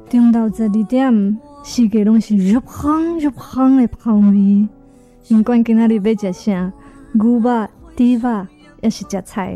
中昼12点，四界拢是入香的香味。不管今仔日要食啥，牛肉、猪肉，还是食菜。